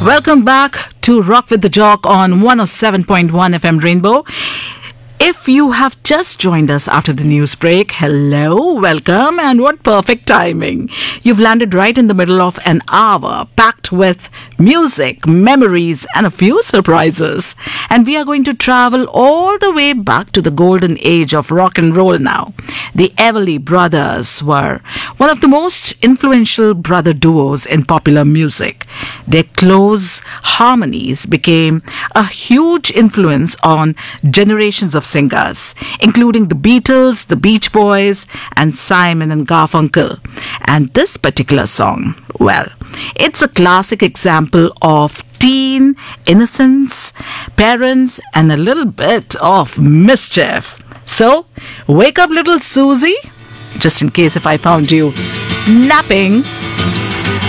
Welcome back to Rock with the Jock on 107.1 FM Rainbow. If you have just joined us after the news break, hello, welcome, and what perfect timing. You've landed right in the middle of an hour packed with music, memories, and a few surprises. And we are going to travel all the way back to the golden age of rock and roll now. The Everly Brothers were one of the most influential brother duos in popular music. Their close harmonies became a huge influence on generations of singers, including the Beatles, the Beach Boys, and Simon and Garfunkel. And this particular song, well, it's a classic example of teen innocence, parents, and a little bit of mischief. So, wake up, little Susie, just in case if I found you napping.